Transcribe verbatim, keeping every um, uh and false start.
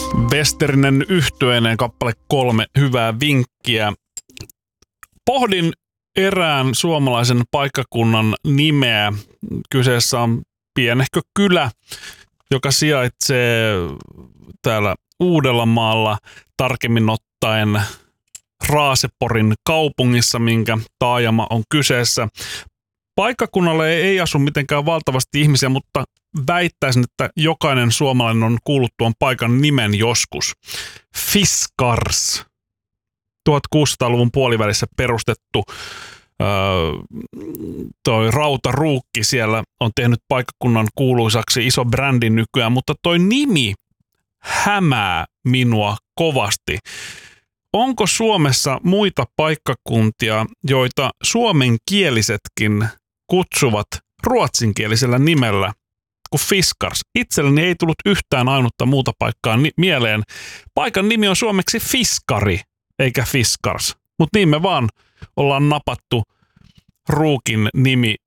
Westerinen yhtyeinen kappale kolme, hyvää vinkkiä. Pohdin erään suomalaisen paikkakunnan nimeä. Kyseessä on pienehkö kylä, joka sijaitsee täällä Uudellamaalla, tarkemmin ottaen Raaseporin kaupungissa, minkä taajama on kyseessä. Paikkakunnalle ei asu mitenkään valtavasti ihmisiä, mutta väittäisin, että jokainen suomalainen on kuullut tuon paikan nimen joskus. Fiskars. tuhatkuusisataaluvun puolivälissä perustettu öö, toi Rautaruukki siellä on tehnyt paikkakunnan kuuluisaksi, iso brändi nykyään, mutta toi nimi hämää minua kovasti. Onko Suomessa muita paikkakuntia, joita suomenkielisetkin kutsuvat ruotsinkielisellä nimellä kuin Fiskars? Itselleni ei tullut yhtään ainutta muuta paikkaa ni- mieleen. Paikan nimi on suomeksi Fiskari, eikä Fiskars. Mutta niin me vaan ollaan napattu Ruukin nimi